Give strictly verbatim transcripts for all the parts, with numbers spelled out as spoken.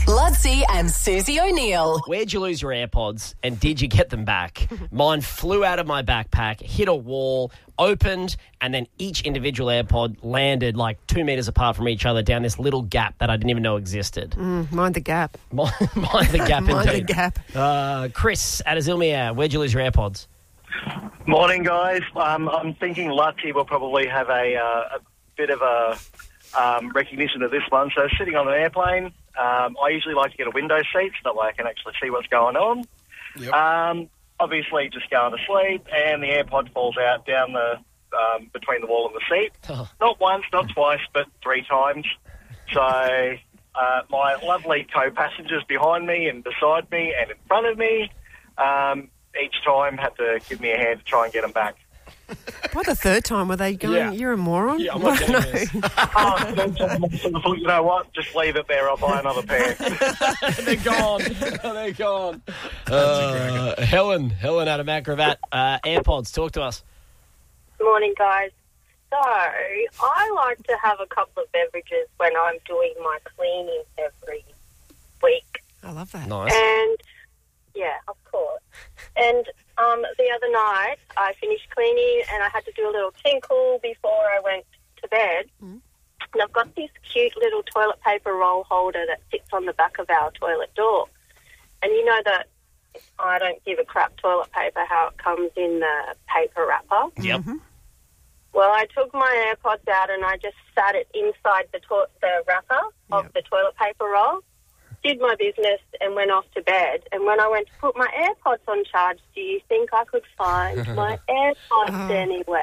Ludsey and Susie O'Neill. Where'd you lose your AirPods and did you get them back? Mine flew out of my backpack, hit a wall, opened, and then each individual AirPod landed like two metres apart from each other down this little gap that I didn't even know existed. Mm, mind the gap. Mind, mind the gap, Mind indeed. the gap. Uh, Chris at Azilmia, where'd you lose your AirPods? Morning, guys. Um, I'm thinking Lucky will probably have a, uh, a bit of a um, recognition of this one. So sitting on an airplane, um, I usually like to get a window seat so that way I can actually see what's going on. Yep. Um, obviously, just going to sleep, and the AirPod falls out down the um, between the wall and the seat. Oh. Not once, not twice, but three times. So uh, my lovely co-passengers behind me and beside me and in front of me um, each time had to give me a hand to try and get them back. By the third time, were they going, Yeah. you're a moron? Yeah, I'm not getting No. this. Oh, then I thought, you know what? Just leave it there. I'll buy another pair. They're gone. They're gone. Uh, Helen, Helen out of Macrovat. Uh, AirPods, talk to us. Morning, guys. So, I like to have a couple of beverages when I'm doing my cleaning every week. I love that. Nice. And, yeah, of course. And um, the other night, I finished cleaning and I had to do a little tinkle before I went to bed. Mm. And I've got this cute little toilet paper roll holder that sits on the back of our toilet door. And you know that I don't give a crap toilet paper how it comes in the paper wrapper. Yep. Mm-hmm. Well, I took my AirPods out and I just sat it inside the to- the wrapper of Yep. the toilet paper roll, did my business and went off to bed. And when I went to put my AirPods on charge, do you think I could find my AirPods Oh. anywhere?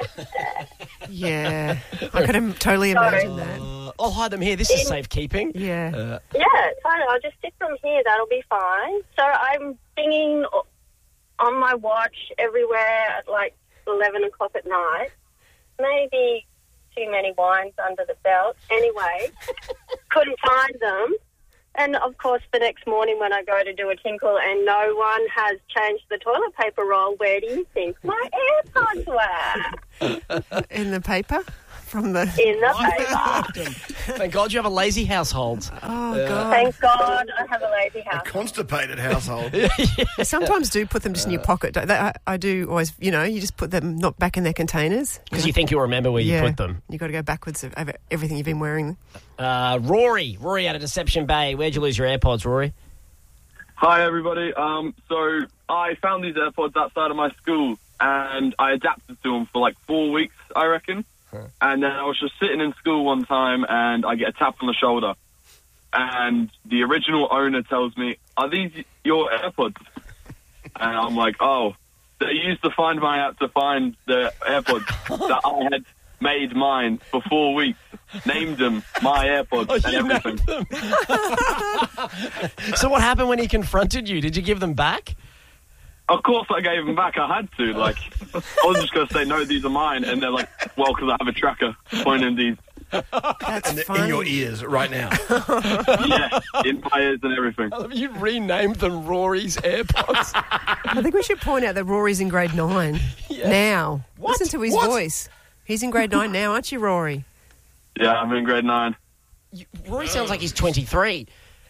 Yeah. I could im- totally imagine that. Uh, I'll hide them here. This is safekeeping. Yeah. Uh, Yeah, totally. I'll just sit them here. That'll be fine. So I'm singing on my watch everywhere at like eleven o'clock at night. Maybe too many wines under the belt. Anyway, couldn't find them. And, of course, the next morning when I go to do a tinkle and no one has changed the toilet paper roll, where do you think my AirPods were? In the paper? From the... In the paper. Thank God you have a lazy household. Oh, God. Thank God I have a lazy house. Constipated household. I sometimes do put them just in your pocket. don't they? I, I do always, you know, you just put them not back in their containers. Because you think you'll remember where yeah. you put them. You've got to go backwards of over everything you've been wearing. Uh, Rory, Rory out of Deception Bay. Where'd you lose your AirPods, Rory? Hi, everybody. Um, so I found these AirPods outside of my school, and I adapted to them for like four weeks, I reckon. Huh. And then I was just sitting in school one time, and I get a tap on the shoulder. And the original owner tells me, "Are these your AirPods?" And I'm like, "Oh." They used the Find My app to find the AirPods that I had made mine for four weeks, named them my AirPods Oh, and you everything. named them. So what happened when he confronted you? Did you give them back? Of course I gave them back. I had to. Like, I was just going to say, no, these are mine. And they're like, well, because I have a tracker pointing these. That's And they're funny. in your ears right now. Yeah, in my ears and everything. I love you renamed them Rory's AirPods. I think we should point out that Rory's in grade nine Yeah. now. What? Listen to his What? voice. He's in grade nine now, aren't you, Rory? Yeah, I'm in grade nine. You- Rory sounds like he's twenty-three.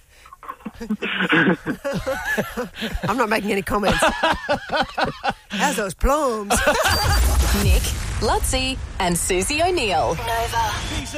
I'm not making any comments. How's those plums? Nick, Ludsey and Susie O'Neill. Nova.